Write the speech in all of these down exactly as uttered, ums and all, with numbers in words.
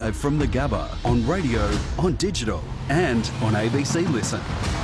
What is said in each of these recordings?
live from the Gabba on radio, on digital and on A B C Listen.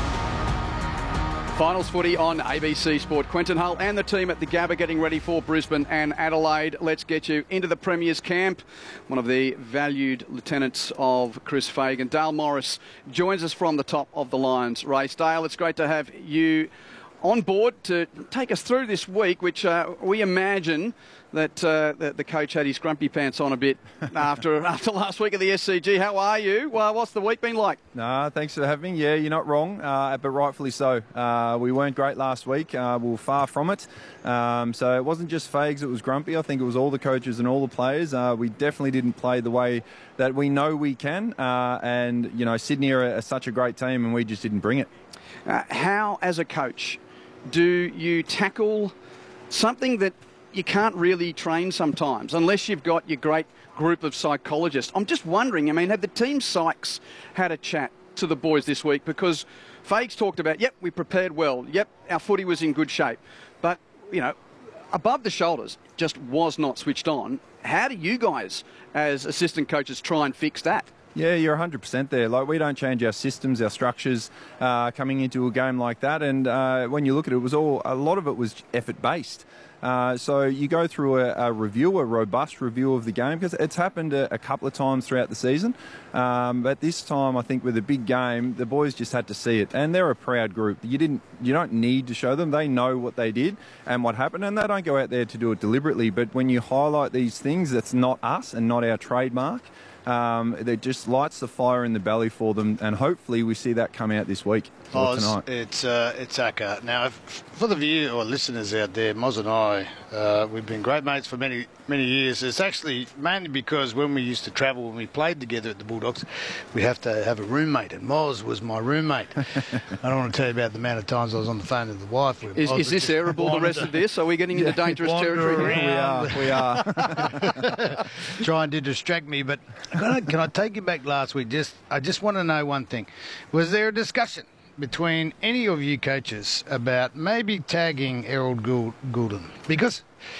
Finals footy on A B C Sport. Quentin Hull and the team at the Gabba getting ready for Brisbane and Adelaide. Let's get you into the Premier's camp. One of the valued lieutenants of Chris Fagan, Dale Morris, joins us from the top of the Lions race. Dale, it's great to have you on board to take us through this week, which uh, we imagine that uh, the, the coach had his grumpy pants on a bit after after last week at the S C G. How are you? Well, what's the week been like? No, thanks for having me. Yeah, you're not wrong, uh, but rightfully so. Uh, we weren't great last week. Uh, we were far from it. Um, so it wasn't just Fags that was grumpy. I think it was all the coaches and all the players. Uh, we definitely didn't play the way that we know we can. Uh, and, you know, Sydney are, are such a great team and we just didn't bring it. Uh, how, as a coach, do you tackle something that you can't really train sometimes unless you've got your great group of psychologists? I'm just wondering, I mean, have the team psychs had a chat to the boys this week? Because Fags talked about, yep, we prepared well. Yep, our footy was in good shape. But, you know, above the shoulders just was not switched on. How do you guys, as assistant coaches, try and fix that? Yeah, you're one hundred percent there. Like, we don't change our systems, our structures uh, coming into a game like that. And uh, when you look at it, it was all, a lot of it was effort-based. Uh, so you go through a, a review, a robust review of the game, because it's happened a, a couple of times throughout the season. Um, but this time, I think with a big game, the boys just had to see it. And they're a proud group. You didn't, you don't need to show them. They know what they did and what happened, and they don't go out there to do it deliberately. But when you highlight these things, that's not us and not our trademark. Um, it just lights the fire in the belly for them, and hopefully we see that come out this week or Moz, tonight. It's uh, it's Acker. Now, if, for the view or listeners out there, Moz and I, uh, we've been great mates for many many years. It's actually mainly because when we used to travel, when we played together at the Bulldogs, we have to have a roommate, and Moz was my roommate. I don't want to tell you about the amount of times I was on the phone with the wife. Is, is this airable, the rest of this? Are we getting into Yeah. dangerous territory here? We are, we are. Trying to distract me, but can I, can I take you back last week? Just I just want to know one thing. Was there a discussion between any of you coaches about maybe tagging Errol Gould, Goulden? Because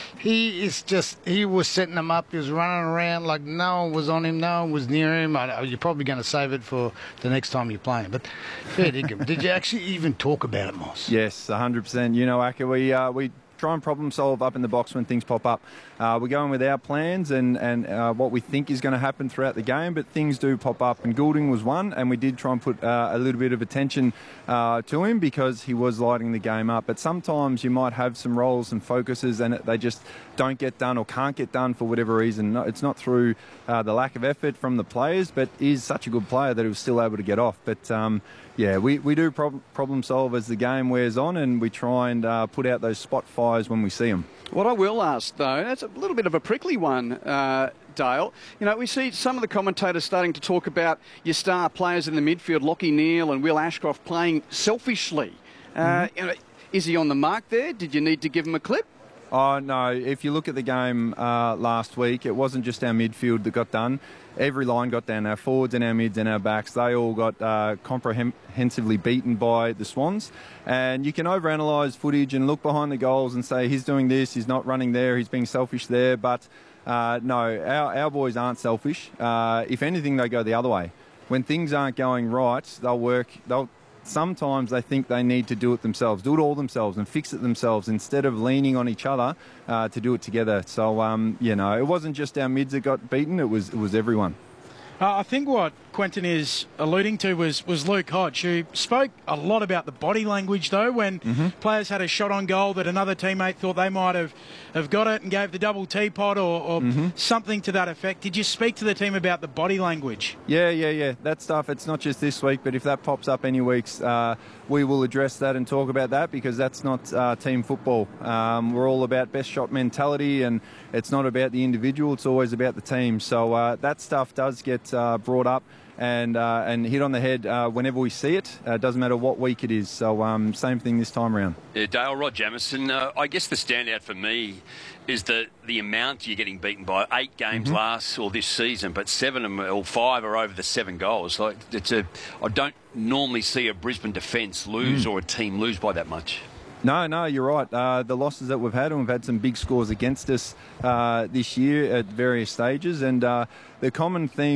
he is just, he was setting them up, he was running around like no one was on him, no one was near him. I, you're probably going to save it for the next time you're playing. But fair dinkum. Did you actually even talk about it, Moss? Yes, one hundred percent. You know, Acker, we, uh, we try and problem solve up in the box when things pop up. Uh, we're going with our plans and, and uh, what we think is going to happen throughout the game, but things do pop up, and Goulding was one, and we did try and put uh, a little bit of attention uh, to him because he was lighting the game up. But sometimes you might have some roles and focuses and they just don't get done or can't get done for whatever reason. No, it's not through uh, the lack of effort from the players, but he's such a good player that he was still able to get off. But um, yeah, we, we do prob- problem solve as the game wears on, and we try and uh, put out those spot fires when we see them. What I will ask, though, that's a little bit of a prickly one, uh, Dale. You know, we see some of the commentators starting to talk about your star players in the midfield, Lachie Neale and Will Ashcroft, playing selfishly. Uh, mm-hmm. you know, is he on the mark there? Did you need to give him a clip? Oh, no. If you look at the game uh, last week, it wasn't just our midfield that got done. Every line got down. Our forwards and our mids and our backs, they all got uh, comprehensively beaten by the Swans. And you can overanalyse footage and look behind the goals and say, he's doing this, he's not running there, he's being selfish there. But uh, no, our, our boys aren't selfish. Uh, if anything, they go the other way. When things aren't going right, they'll work... they'll. Sometimes they think they need to do it themselves, do it all themselves and fix it themselves instead of leaning on each other uh, to do it together. So, um, you know, it wasn't just our mids that got beaten, it was it was everyone. Uh, I think what Quentin is alluding to was, was Luke Hodge, who spoke a lot about the body language, though, when mm-hmm. players had a shot on goal that another teammate thought they might have, have got it and gave the double teapot or, or mm-hmm. something to that effect. Did you speak to the team about the body language? Yeah, yeah, yeah. That stuff, it's not just this week, but if that pops up any weeks, uh, we will address that and talk about that because that's not uh, team football. Um, we're all about best shot mentality, and it's not about the individual, it's always about the team. So uh, that stuff does get uh, brought up and uh, and hit on the head uh, whenever we see it. It uh, doesn't matter what week it is. So um, same thing this time around. Yeah, Dale, Rod Jamieson, uh, I guess the standout for me is the, the amount you're getting beaten by. Eight games mm-hmm. last or this season, but seven of them, or five are over the seven goals. Like it's a, I don't normally see a Brisbane defence lose mm. or a team lose by that much. No, no, you're right. Uh, the losses that we've had, and we've had some big scores against us uh, this year at various stages, and uh, the common theme